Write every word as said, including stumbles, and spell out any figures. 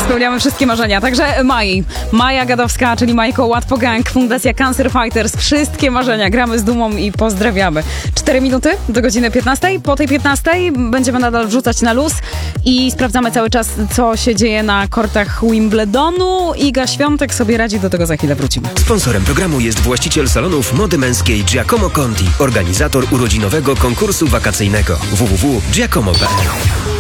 spełniamy wszystkie marzenia. Także Mai, Maja Gadowska, czyli Majko, Łatwo Gang, Fundacja Cancer Fighters. Wszystkie marzenia. Gramy z dumą i pozdrawiamy. Cztery minuty do godziny piętnastej. Po tej piętnastej będziemy nadal wrzucać na luz i sprawdzamy cały czas, co się dzieje na kortach Wimbledonu. Iga Świątek sobie radzi, do tego za chwilę wrócimy. Sponsorem programu jest właściciel salonów mody męskiej Giacomo Conti, organizator urodzinowego konkursu wakacyjnego w w w kropka giacomo kropka p l.